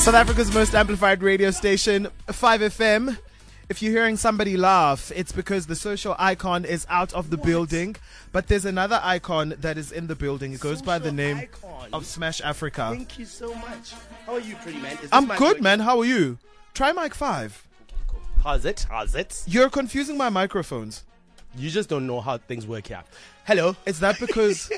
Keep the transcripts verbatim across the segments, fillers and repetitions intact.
South Africa's most amplified radio station, five F M. If you're hearing somebody laugh, it's because the social icon is out of the what? building. But there's another icon that is in the building. It goes social by the name icon. of Smash Africa. Thank you so much. How are you, pretty man? Is I'm good, man. How are you? Try mic five. Okay, cool. How's it? How's it? You're confusing my microphones. You just don't know how things work here. Hello. Is that because...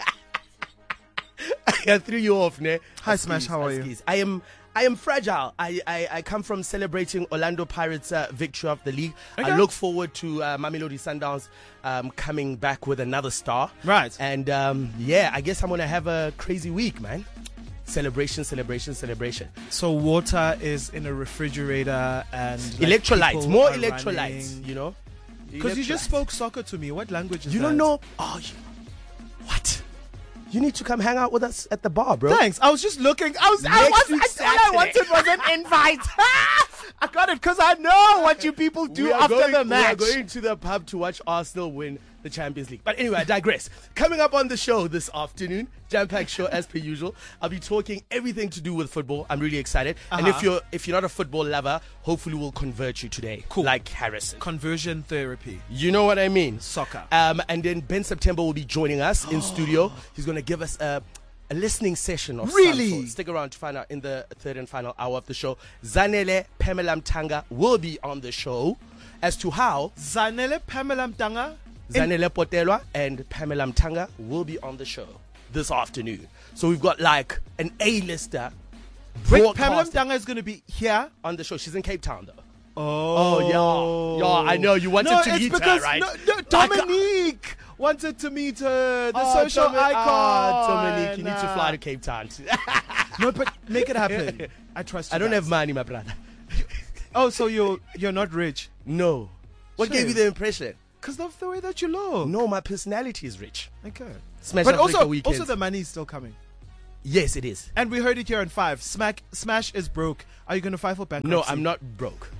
I threw you off, ne? Hi, Smash. How are you? I am... I am fragile. I, I, I come from celebrating Orlando Pirates' uh, victory of the league. Okay. I look forward to uh, Mamelodi Sundowns um, coming back with another star. Right. And um, yeah, I guess I'm going to have a crazy week, man. Celebration, celebration, celebration. So water is in a refrigerator and... Like electrolytes. More electrolytes, running. You know? Because you just spoke soccer to me. What language is you that? You don't know? Oh, you, what? You need to come hang out with us at the bar, bro. Thanks. I was just looking. I was. I was. I, all I wanted was an invite. I got it because I know what you people do after going, the match. We are going to the pub to watch Arsenal win the Champions League. But anyway, I digress. Coming up on the show this afternoon, jam-packed show as per usual. I'll be talking everything to do with football. I'm really excited. Uh-huh. And if you're if you're not a football lover, hopefully we'll convert you today. Cool. Like Harrison. Conversion therapy. You know what I mean? Soccer. Um, and then Ben September will be joining us in studio. He's going to give us a, a listening session of really? some sort. Stick around to find out in the third and final hour of the show. Zanele Pamela Mtanga will be on the show. As to how... Zanele Pamela Mtanga... Zanele Potelwa and Pamela Mtanga will be on the show this afternoon. So we've got like an A-lister. Wait, Pamela Mtanga is going to be here on the show. She's in Cape Town though. Oh, oh yeah, yeah. I know you wanted no, to it's meet because, her, right? No, no, Dominique wanted to meet her. The oh, social Domi- icon. Oh, Dominique, you need to fly to Cape Town. No, but make it happen. I trust you. I don't guys. have money, my brother. Oh, so you're you're not rich? No. What Shame. gave you the impression? Because of the way that you look. No, my personality is rich. Okay. Smash but Africa also, weekends. also the money is still coming. Yes, it is. And we heard it here on five. Smack, Smash is broke. Are you going to file for bankruptcy? No, I'm not broke.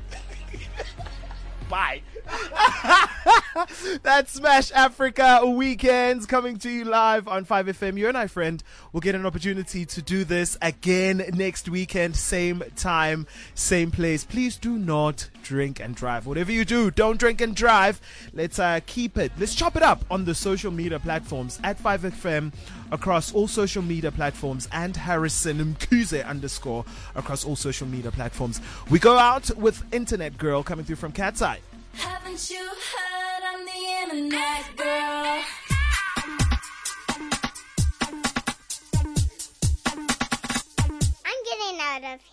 Bye. That's Smash Africa Weekends coming to you live on five F M. You and I, friend, will get an opportunity to do this again next weekend, same time, same place. Please do not drink and drive. Whatever you do, don't drink and drive. Let's uh, keep it. Let's chop it up on the social media platforms at five F M across all social media platforms and Harrison Mkuze underscore across all social media platforms. We go out with Internet Girl coming through from Cat's Eye. Haven't you heard I'm the internet girl? I'm getting out of here.